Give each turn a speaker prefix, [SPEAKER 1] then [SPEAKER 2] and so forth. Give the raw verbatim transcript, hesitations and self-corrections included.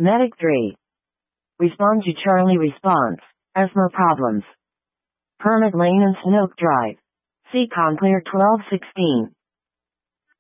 [SPEAKER 1] Medic three. Respond to Charlie response. ESMO problems. Permit Lane and Snoke Drive. C. Conclear twelve sixteen.